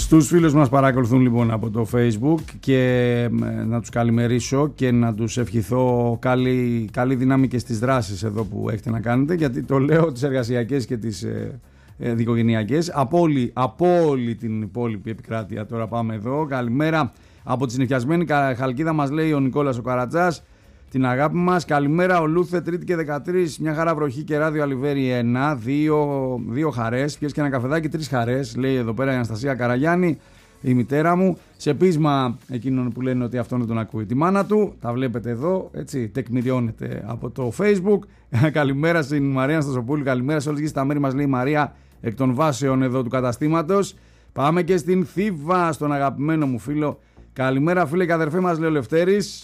Στους φίλους μας παρακολουθούν λοιπόν από το Facebook και να τους καλημερίσω και να τους ευχηθώ καλή δύναμη και στις δράσεις εδώ που έχετε να κάνετε, γιατί το λέω τις εργασιακές και τις δικογενειακές από όλη την υπόλοιπη επικράτεια. Τώρα πάμε εδώ. Καλημέρα από τη συννεφιασμένη Χαλκίδα, μας λέει ο Νικόλας ο Καρατζάς, την αγάπη μας. Καλημέρα ο Λούθε, Τρίτη και 13, μια χαρά βροχή και ράδιο Αλιβέρι 1, δύο χαρές, πιες και ένα καφεδάκι, 3 χαρές, λέει εδώ πέρα η Αναστασία Καραγιάννη, η μητέρα μου, σε πείσμα εκείνων που λένε ότι αυτόν δεν τον ακούει τη μάνα του. Τα βλέπετε εδώ, έτσι, τεκμηριώνεται από το Facebook. Καλημέρα στην Μαρία Στασοπούλου, καλημέρα σε όλες τις τα μέρη, μας λέει η Μαρία εκ των βάσεων εδώ του καταστήματος. Πάμε και στην Θήβα, στον αγαπημένο μου φίλο. Καλημέρα φίλε και αδερφέ, μας λέει ο Λευτέρης,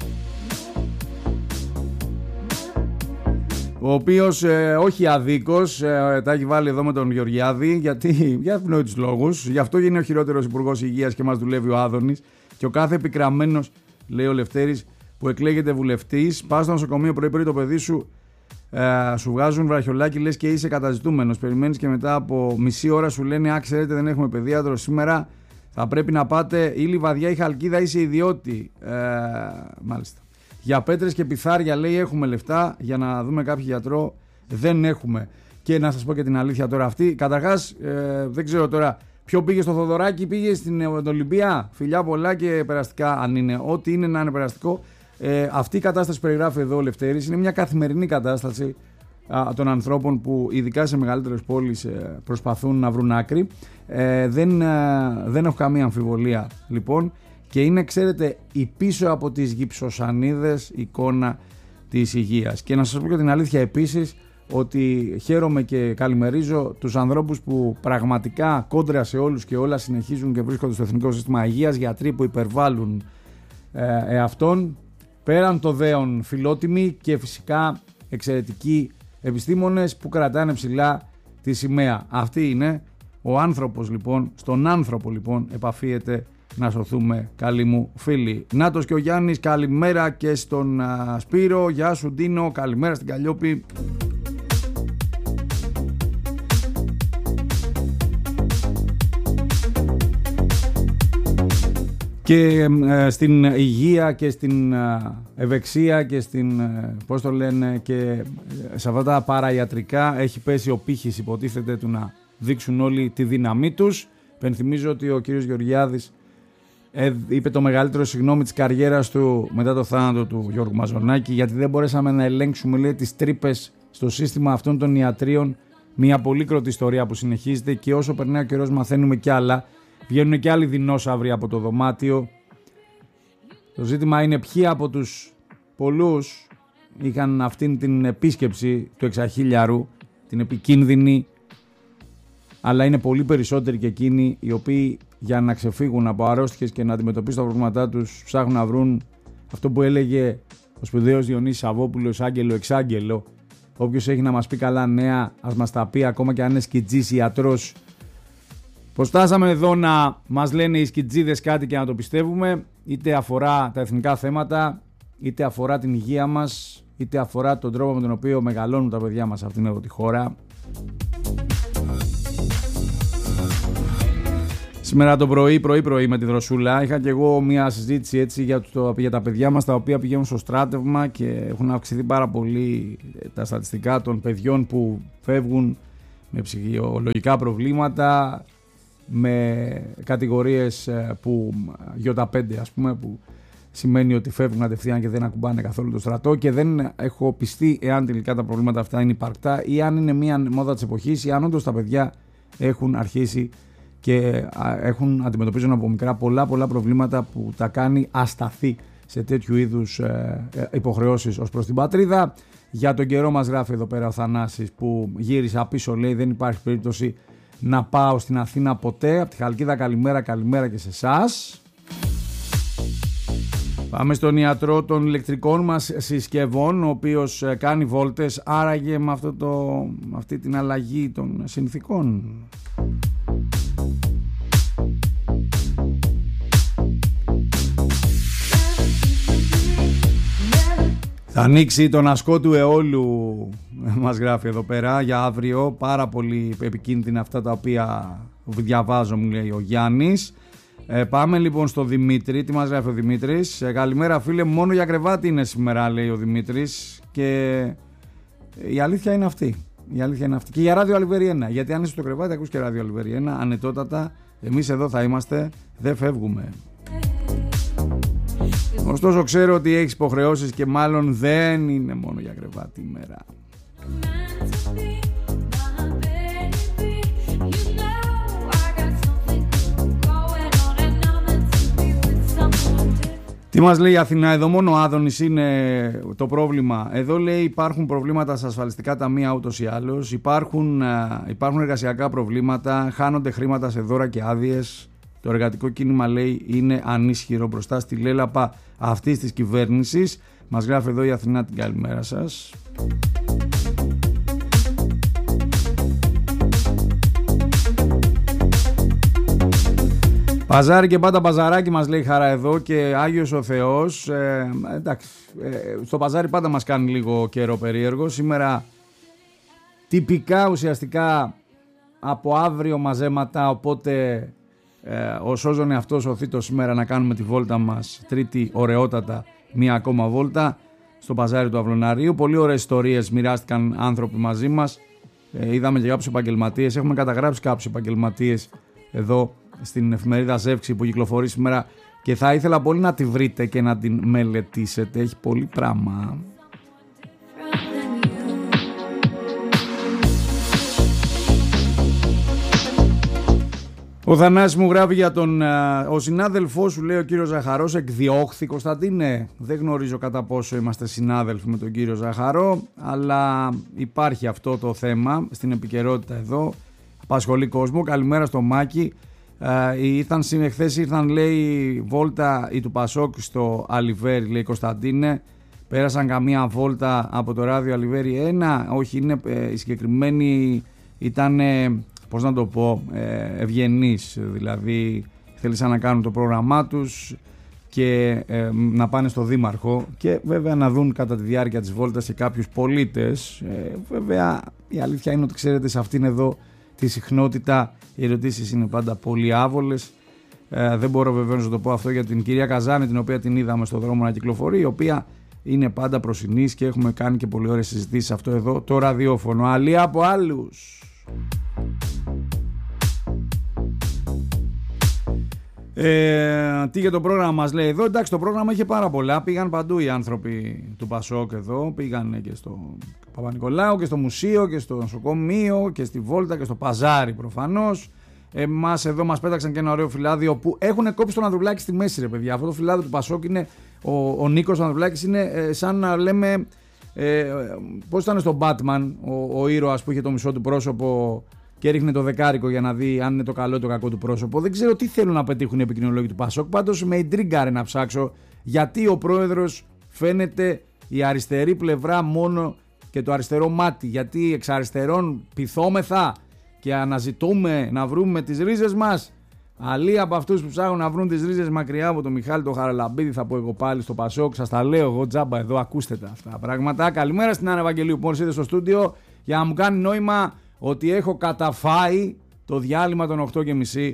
ο οποίος όχι αδίκως τα έχει βάλει εδώ με τον Γεωργιάδη, γιατί για ευνόητους λόγους. Γι' αυτό γίνει ο χειρότερος υπουργός υγείας και μας δουλεύει ο Άδωνης. Και ο κάθε επικραμμένος, λέει ο Λευτέρης, που εκλέγεται βουλευτής, πας στο νοσοκομείο πρωί-πρωί, το παιδί σου σου βγάζουν βραχιολάκι, λες και είσαι καταζητούμενος. Περιμένεις και μετά από μισή ώρα σου λένε «Α, ξέρετε, δεν έχουμε παιδίατρο σήμερα, θα πρέπει να πάτε ή Λιβαδιά ή Χαλκίδα, είσαι ιδιώτη». Μάλιστα. Για πέτρες και πιθάρια, λέει, έχουμε λεφτά, για να δούμε κάποιο γιατρό δεν έχουμε. Και να σας πω και την αλήθεια τώρα αυτή. Καταρχάς, δεν ξέρω τώρα ποιο πήγε στο Θοδωράκι, πήγε στην Ολυμπία. Φιλιά πολλά και περαστικά, αν είναι. Ό,τι είναι να είναι περαστικό. Αυτή η κατάσταση που περιγράφει εδώ ο Λευτέρης είναι μια καθημερινή κατάσταση των ανθρώπων που ειδικά σε μεγαλύτερες πόλεις προσπαθούν να βρουν άκρη. Δεν έχω καμία αμφιβολία λοιπόν. Και είναι, ξέρετε, η πίσω από τις γυψοσανίδες εικόνα της υγείας. Και να σας πω και την αλήθεια επίσης, ότι χαίρομαι και καλημερίζω τους ανθρώπους που πραγματικά κόντρα σε όλους και όλα συνεχίζουν και βρίσκονται στο Εθνικό Σύστημα Υγείας, γιατροί που υπερβάλλουν εαυτόν, πέραν το δέον φιλότιμοι και φυσικά εξαιρετικοί επιστήμονες που κρατάνε ψηλά τη σημαία. Αυτή είναι ο άνθρωπος λοιπόν, στον άνθρωπο λοιπόν επαφίεται να σωθούμε, καλοί μου φίλοι. Νάτος και ο Γιάννης, καλημέρα και στον Σπύρο. Γεια σου Ντίνο, καλημέρα στην Καλλιόπη. Και στην υγεία και στην ευεξία και στην, πώς το λένε, και σε αυτά τα παραϊατρικά έχει πέσει ο πύχης, υποτίθεται, του να δείξουν όλοι τη δύναμή τους. Πενθυμίζω ότι ο κύριος Γεωργιάδης είπε το μεγαλύτερο συγγνώμη της καριέρας του μετά το θάνατο του Γιώργου Μαζονάκη, γιατί δεν μπορέσαμε να ελέγξουμε, λέει, τις τρύπες στο σύστημα αυτών των ιατρίων. Μια πολύκροτη ιστορία που συνεχίζεται και όσο περνάει ο καιρός μαθαίνουμε κι άλλα. Βγαίνουν και άλλοι δεινόσαυροι από το δωμάτιο. Το ζήτημα είναι ποιοι από τους πολλούς είχαν αυτήν την επίσκεψη του εξαχίλιαρου, την επικίνδυνη, αλλά είναι πολύ περισσότεροι και εκείνοι οι οποίοι για να ξεφύγουν από αρρώστιες και να αντιμετωπίσουν τα προβλήματά τους ψάχνουν να βρουν αυτό που έλεγε ο σπουδαίος Διονύσης Σαββόπουλος, άγγελο εξάγγελο. Όποιος έχει να μας πει καλά νέα, ας μας τα πει, ακόμα και αν είναι σκιτζής ιατρός. Πως φτάσαμε εδώ να μας λένε οι σκιτζίδες κάτι και να το πιστεύουμε, είτε αφορά τα εθνικά θέματα, είτε αφορά την υγεία μας, είτε αφορά τον τρόπο με τον οποίο μεγαλώνουν τα παιδιά μας σε αυτήν εδώ τη χώρα. Σήμερα το πρωί με τη Δροσούλα είχα και εγώ μια συζήτηση έτσι για τα παιδιά μας τα οποία πηγαίνουν στο στράτευμα και έχουν αυξηθεί πάρα πολύ τα στατιστικά των παιδιών που φεύγουν με ψυχολογικά προβλήματα, με κατηγορίες που Ι5 ας πούμε, που σημαίνει ότι φεύγουν κατευθείαν και δεν ακουμπάνε καθόλου το στρατό, και δεν έχω πιστεί εάν τελικά τα προβλήματα αυτά είναι υπαρκτά ή αν είναι μια μόδα της εποχής ή αν όντως τα παιδιά έχουν αρχίσει και αντιμετωπίζουν από μικρά πολλά προβλήματα που τα κάνει ασταθή σε τέτοιου είδους υποχρεώσεις ως προς την πατρίδα. Για τον καιρό μας γράφει εδώ πέρα ο Θανάσης που γύρισα πίσω, λέει, δεν υπάρχει περίπτωση να πάω στην Αθήνα ποτέ. Από τη Χαλκίδα καλημέρα και σε εσάς. Πάμε στον ιατρό των ηλεκτρικών μας συσκευών, ο οποίος κάνει βόλτες, άραγε με αυτή την αλλαγή των συνθήκων. Θα ανοίξει τον ασκό του αιώλου, μας γράφει εδώ πέρα, για αύριο. Πάρα πολύ επικίνδυνα αυτά τα οποία διαβάζω, μου λέει ο Γιάννης. Πάμε λοιπόν στο Δημήτρη. Τι μας γράφει ο Δημήτρης? Καλημέρα φίλε, μόνο για κρεβάτι είναι σήμερα, λέει ο Δημήτρης. Και η αλήθεια είναι αυτή. Και για ράδιο Αλιβέρι 1. Γιατί αν είσαι στο κρεβάτι, ακούς και ράδιο Αλιβέρι 1. Ανετότατα, εμείς εδώ θα είμαστε. Δεν φεύγουμε. Ωστόσο, ξέρω ότι έχεις υποχρεώσεις και μάλλον δεν είναι μόνο για κρεβάτι ημέρα. Τι μας λέει η Αθηνά? Εδώ μόνο ο Άδωνης είναι το πρόβλημα. Εδώ λέει υπάρχουν προβλήματα στα ασφαλιστικά ταμεία ούτως ή άλλως. Υπάρχουν εργασιακά προβλήματα, χάνονται χρήματα σε δώρα και άδειες. Το εργατικό κίνημα, λέει, είναι ανίσχυρο μπροστά στη λέλαπα αυτής της κυβέρνησης. Μας γράφει εδώ η Αθηνά, την καλημέρα σας. Παζάρι και πάντα παζαράκι, μας λέει Χαρά εδώ, και Άγιος ο Θεός. Εντάξει, στο παζάρι πάντα μας κάνει λίγο καιρό περίεργο. Σήμερα τυπικά ουσιαστικά από αύριο μαζέματα, οπότε ο σώζον εαυτός οθήτω σήμερα να κάνουμε τη βόλτα μας, τρίτη ωραιότατα μία ακόμα βόλτα στο παζάρι του Αυλωναρίου. Πολύ ωραίες ιστορίες μοιράστηκαν άνθρωποι μαζί μας. Είδαμε και κάποιους επαγγελματίες, έχουμε καταγράψει κάποιους επαγγελματίες εδώ στην εφημερίδα Ζεύξη που κυκλοφορεί σήμερα και θα ήθελα πολύ να τη βρείτε και να την μελετήσετε. Έχει πολύ πράγμα. Ο Θανάσης μου γράφει για τον... Ο συνάδελφός σου, λέει ο κύριος Ζαχαρός, εκδιώχθη. Κωνσταντίνε, δεν γνωρίζω κατά πόσο είμαστε συνάδελφοι με τον κύριο Ζαχαρό, αλλά υπάρχει αυτό το θέμα στην επικαιρότητα εδώ. Απασχολεί κόσμο. Καλημέρα στο Μάκη. Χθες ήρθαν, λέει, βόλτα οι του Πασόκ στο Αλιβέρι, λέει Κωνσταντίνε. Πέρασαν καμία βόλτα από το ράδιο Αλιβέρι 1. Όχι, είναι, οι συγκεκριμένοι ήταν, πώς να το πω, ευγενείς. Δηλαδή θέλησαν να κάνουν το πρόγραμμά τους και να πάνε στο Δήμαρχο και βέβαια να δουν κατά τη διάρκεια της βόλτας και κάποιους πολίτες. Βέβαια η αλήθεια είναι ότι, ξέρετε, σε αυτήν εδώ τη συχνότητα οι ερωτήσεις είναι πάντα πολύ άβολες. Δεν μπορώ βεβαίως να το πω αυτό για την κυρία Καζάνη, την οποία την είδαμε στον δρόμο να κυκλοφορεί, η οποία είναι πάντα προσινής και έχουμε κάνει και πολύ ωραίες συζητήσεις σε αυτό εδώ το ραδιόφωνο. Αλλή από άλλους. Τι για το πρόγραμμα μας λέει εδώ? Εντάξει, το πρόγραμμα είχε πάρα πολλά. Πήγαν παντού οι άνθρωποι του Πασόκ εδώ. Πήγαν και στο Παπα-Νικολάου και στο μουσείο και στο νοσοκομείο και στη βόλτα και στο παζάρι προφανώς. Εμάς εδώ μας πέταξαν και ένα ωραίο φυλάδιο που έχουν κόψει τον Ανδρουλάκη στη μέση, ρε παιδιά. Αυτό το φυλάδιο του Πασόκ είναι, ο Νίκος Ανδρουλάκης είναι σαν να λέμε, πώς ήταν στο Batman ο ήρωας που είχε το μισό του πρόσωπο και ρίχνει το δεκάρικο για να δει αν είναι το καλό ή το κακό του πρόσωπο. Δεν ξέρω τι θέλουν να πετύχουν οι επικοινωνιολόγοι του Πασόκ. Πάντως με ιντρίγκαρε να ψάξω γιατί ο πρόεδρος φαίνεται η αριστερή πλευρά μόνο και το αριστερό μάτι. Γιατί εξ αριστερών πειθόμεθα και αναζητούμε να βρούμε τις ρίζες μας. Αλλοί από αυτούς που ψάχνουν να βρουν τις ρίζες μακριά από τον Μιχάλη τον Χαραλαμπίδη, θα πω εγώ πάλι στο Πασόκ. Σας τα λέω εγώ τζάμπα εδώ, ακούστε τα αυτά τα πράγματα. Καλημέρα στην Άννα Ευαγγελίου που μόλις ήρθε στο στούντιο για να μου κάνει νόημα ότι έχω καταφάει το διάλειμμα των 8.30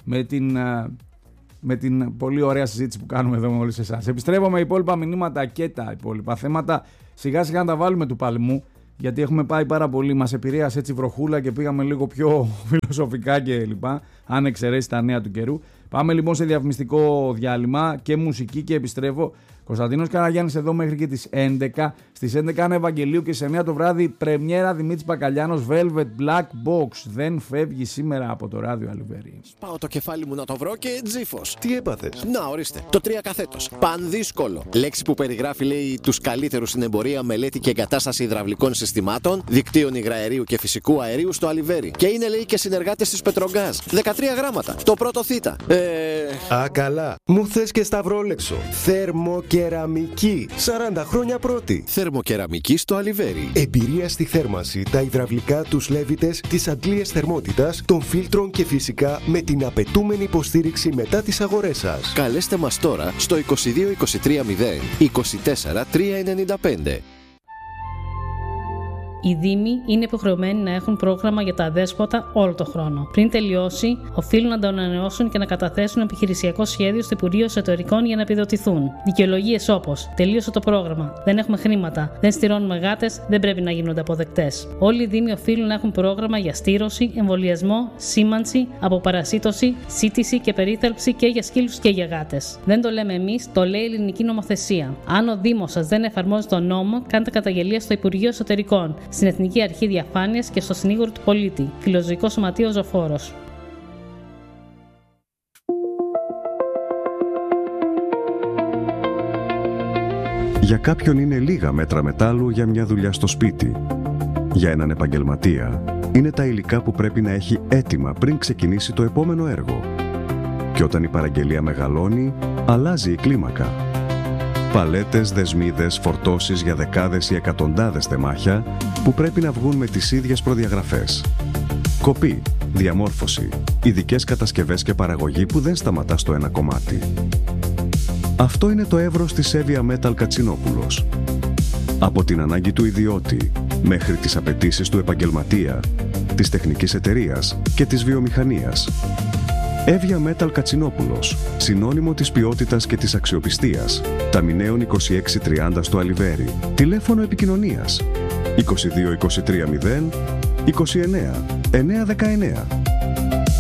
με την πολύ ωραία συζήτηση που κάνουμε εδώ με όλους εσάς. Επιστρέφω με υπόλοιπα μηνύματα και τα υπόλοιπα θέματα. Σιγά σιγά να τα βάλουμε του παλμού, γιατί έχουμε πάει πάρα πολύ. Μας επηρέασε έτσι βροχούλα και πήγαμε λίγο πιο φιλοσοφικά κλπ. Αν εξαιρέσει τα νέα του καιρού. Πάμε λοιπόν σε διαφημιστικό διάλειμμα και μουσική και επιστρέφω. Κωνσταντίνος Καραγιάννης εδώ μέχρι και τις 11. Στις 11 Άννα Ευαγγελίου και σε 9 το βράδυ πρεμιέρα Δημήτρης Μπακαλιάνος Velvet Black Box. Δεν φεύγει σήμερα από το ράδιο Αλιβέρι. Πάω το κεφάλι μου να το βρω και τζίφος. Τι έπαθες? Να, ορίστε. Το 3 καθέτος. Πανδύσκολο. Λέξη που περιγράφει, λέει, τους καλύτερους στην εμπορία, μελέτη και εγκατάσταση υδραυλικών συστημάτων, δικτύων υγραερίου και φυσικού αερίου στο Αλιβέρι. Και είναι, λέει, και συνεργάτες της Πετρογκάζ. 13 γράμματα. Το πρώτο θήτα. Α, καλά. Μου θες και σταυρόλεξο. Θερμοκεραμική. 40 χρόνια πρώτη. Θερμοκεραμική στο Αλιβέρι. Εμπειρία στη θέρμανση, τα υδραυλικά, τους λέβητες, τις αντλίες θερμότητας, των φίλτρων και φυσικά με την απαιτούμενη υποστήριξη μετά τις αγορές σας. Καλέστε μας τώρα στο 22 23 0 24 395. Οι δήμοι είναι υποχρεωμένοι να έχουν πρόγραμμα για τα αδέσποτα όλο το χρόνο. Πριν τελειώσει, οφείλουν να το ανανεώσουν και να καταθέσουν επιχειρησιακό σχέδιο στο Υπουργείο Εσωτερικών για να επιδοτηθούν. Δικαιολογίες όπως τελείωσε το πρόγραμμα, δεν έχουμε χρήματα, δεν στηρώνουμε γάτες, δεν πρέπει να γίνονται αποδεκτές. Όλοι οι δήμοι οφείλουν να έχουν πρόγραμμα για στήρωση, εμβολιασμό, σήμανση, αποπαρασίτωση, σύτηση και περίθαλψη και για σκύλους και για γάτες. Δεν το λέμε εμείς, το λέει η ελληνική νομοθεσία. Αν ο Δήμος σας δεν εφαρμόζει τον νόμο, κάντε καταγγελία στο Υπουργείο Εσωτερικών, στην Εθνική Αρχή Διαφάνειας και στο Συνήγορο του Πολίτη. Φιλοζωικό Σωματείο Ζωφόρος. Για κάποιον είναι λίγα μέτρα μετάλλου για μια δουλειά στο σπίτι. Για έναν επαγγελματία, είναι τα υλικά που πρέπει να έχει έτοιμα πριν ξεκινήσει το επόμενο έργο. Και όταν η παραγγελία μεγαλώνει, αλλάζει η κλίμακα. Παλέτες, δεσμίδες, φορτώσεις για δεκάδες ή εκατοντάδες τεμάχια που πρέπει να βγουν με τις ίδιες προδιαγραφές. Κοπή, διαμόρφωση, ειδικές κατασκευές και παραγωγή που δεν σταματά στο ένα κομμάτι. Αυτό είναι το εύρος της Evia Metal Κατσινόπουλος. Από την ανάγκη του ιδιώτη μέχρι τις απαιτήσεις του επαγγελματία, της τεχνικής εταιρείας και της βιομηχανίας. Evia Metal Κατσινόπουλος, συνώνυμο της ποιότητας και της αξιοπιστίας. Ταμιναίων 2630 στο Αλιβέρι. Τηλέφωνο επικοινωνίας 22 23 0 29 919.